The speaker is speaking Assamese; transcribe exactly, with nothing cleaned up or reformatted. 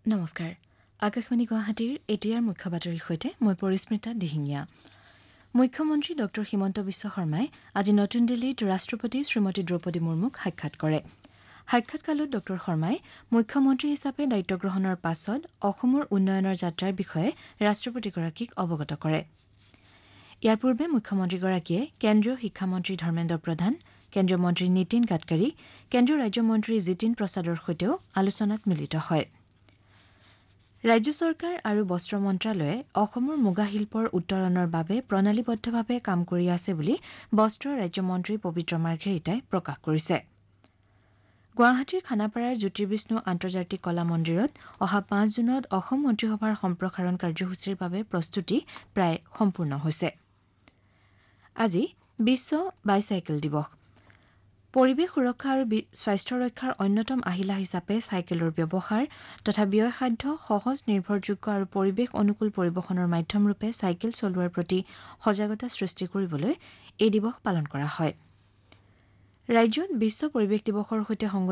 নমস্কাৰ আকাশবাণী গুৱাহাটীৰ এতিয়াৰ মুখ্য বাতৰিৰ সৈতে মই পৰিস্মিতা দিহিঙীয়া মুখ্যমন্ত্ৰী ডক্টৰ হিমন্ত বিশ্ব শৰ্মাই আজি নতুন দিল্লীত ৰাষ্ট্ৰপতি শ্ৰীমতী দ্ৰৌপদী মুৰ্মুক সাক্ষাৎ কৰে সাক্ষাৎকালত ডক্টৰ শৰ্মাই মুখ্যমন্ত্ৰী হিচাপে দায়িত্ব গ্ৰহণৰ পাছত অসমৰ উন্নয়নৰ যাত্ৰাৰ বিষয়ে ৰাষ্ট্ৰপতিগৰাকীক অৱগত কৰে ইয়াৰ পূৰ্বে মুখ্যমন্ত্ৰীগৰাকীয়ে কেন্দ্ৰীয় শিক্ষামন্ত্ৰী ধৰ্মেন্দ্ৰ প্ৰধান কেন্দ্ৰীয় মন্ত্ৰী নীতিন গাডকাৰী কেন্দ্ৰীয় ৰাজ্যমন্ত্ৰী জিতিন প্ৰসাদৰ সৈতেও আলোচনাত মিলিত হয় ৰাজ্য চৰকাৰ আৰু বস্ত্ৰ মন্ত্ৰালয়ে অসমৰ মুগা শিল্পৰ উত্তৰণৰ বাবে প্ৰণালীবদ্ধভাৱে কাম কৰি আছে বুলি বস্ত্ৰ ৰাজ্যমন্ত্ৰী পবিত্ৰ মাৰ্ঘেৰিটাই প্ৰকাশ কৰিছে গুৱাহাটীৰ খানাপাৰাৰ জ্যোতিৰ্বিষ্ণু আন্তৰ্জাতিক কলা মন্দিৰত অহা পাঁচ জুনত অসম মন্ত্ৰীসভাৰ সম্প্ৰসাৰণ কাৰ্যসূচীৰ বাবে প্ৰস্তুতি প্ৰায় সম্পূৰ্ণ হৈছে আজি বিশ্ব বাইচাইকেল দিৱস পৰিৱেশ সুৰক্ষা আৰু স্বাস্থ্য ৰক্ষাৰ অন্যতম আহিলা হিচাপে চাইকেলৰ ব্যৱহাৰ তথা ব্যয়সাধ্য সহজ নিৰ্ভৰযোগ্য আৰু পৰিৱেশ অনুকূল পৰিবহনৰ মাধ্যমৰূপে চাইকেল চলোৱাৰ প্ৰতি সজাগতা সৃষ্টি কৰিবলৈ এই দিৱস পালন কৰা হয় ৰাজ্যত বিশ্ব পৰিৱেশ দিৱসৰ সৈতে